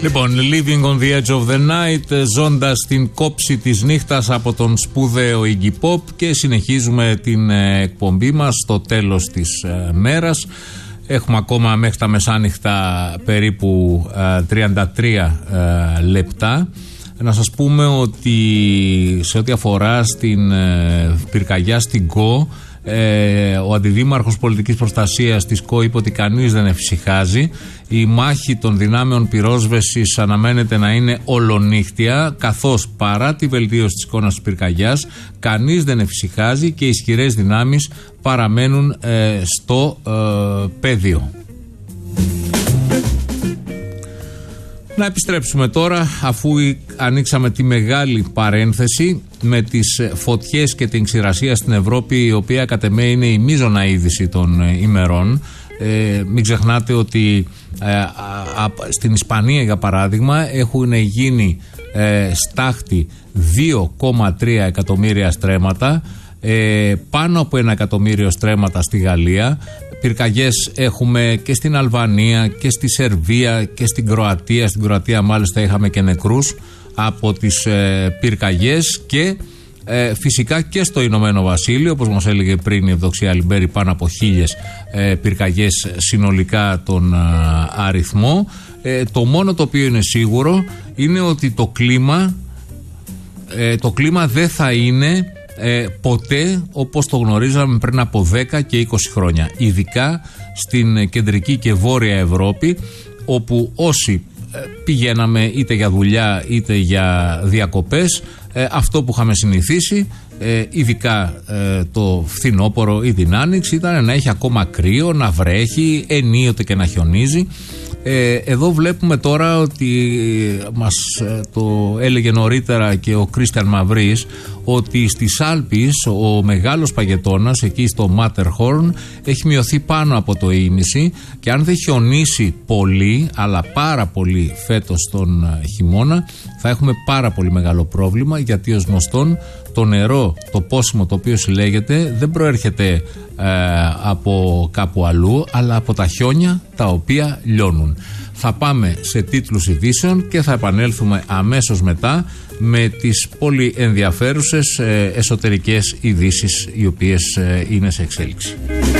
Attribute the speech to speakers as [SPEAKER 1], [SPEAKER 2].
[SPEAKER 1] Λοιπόν, Living on the Edge of the Night, ζώντας την κόψη της νύχτας από τον σπουδαίο Iggy Pop, και συνεχίζουμε την εκπομπή μας στο τέλος της μέρας. Έχουμε ακόμα μέχρι τα μεσάνυχτα περίπου 33 λεπτά. Να σας πούμε ότι σε ό,τι αφορά στην πυρκαγιά στην ΚΟ, ο αντιδήμαρχος πολιτικής προστασίας της ΚΟ είπε ότι κανείς δεν εφησυχάζει. Η μάχη των δυνάμεων πυρόσβεσης αναμένεται να είναι ολονύχτια, καθώς παρά τη βελτίωση της εικόνας της πυρκαγιάς κανείς δεν εφησυχάζει και οι ισχυρές δυνάμεις παραμένουν στο πεδίο. Να επιστρέψουμε τώρα, αφού ανοίξαμε τη μεγάλη παρένθεση με τις φωτιές και την ξηρασία στην Ευρώπη, η οποία κατ' εμέ είναι η μείζωνα είδηση των ημερών. Μην ξεχνάτε ότι στην Ισπανία, για παράδειγμα, έχουν γίνει στάχτη 2,3 εκατομμύρια στρέμματα, πάνω από 1 εκατομμύριο στρέμματα στη Γαλλία. Πυρκαγιές έχουμε και στην Αλβανία και στη Σερβία και στην Κροατία. Στην Κροατία μάλιστα είχαμε και νεκρούς από τις πυρκαγιές, και φυσικά και στο Ηνωμένο Βασίλειο, όπως μας έλεγε πριν η Ευδοξία Λιμπέρη, πάνω από 1.000 πυρκαγιές συνολικά τον αριθμό. Το μόνο το οποίο είναι σίγουρο είναι ότι το κλίμα δεν θα είναι ποτέ όπως το γνωρίζαμε πριν από 10 και 20 χρόνια, ειδικά στην κεντρική και βόρεια Ευρώπη, όπου όσοι πηγαίναμε είτε για δουλειά είτε για διακοπές, αυτό που είχαμε συνηθίσει, ειδικά το φθινόπωρο ή την άνοιξη, ήταν να έχει ακόμα κρύο, να βρέχει ενίοτε και να χιονίζει. Εδώ βλέπουμε τώρα ότι μας το έλεγε νωρίτερα και ο Κρίστιαν Μαυρής, ότι στις Άλπεις ο μεγάλος παγετώνας εκεί στο Μάτερχορν έχει μειωθεί πάνω από το ίμιση, και αν δεν χιονίσει πολύ, αλλά πάρα πολύ φέτος τον χειμώνα, θα έχουμε πάρα πολύ μεγάλο πρόβλημα, γιατί ως γνωστόν το νερό, το πόσιμο το οποίο συλλέγεται, δεν προέρχεται από κάπου αλλού, αλλά από τα χιόνια τα οποία λιώνουν. Θα πάμε σε τίτλους ειδήσεων και θα επανέλθουμε αμέσως μετά με τις πολύ ενδιαφέρουσες εσωτερικές ειδήσεις, οι οποίες είναι σε εξέλιξη.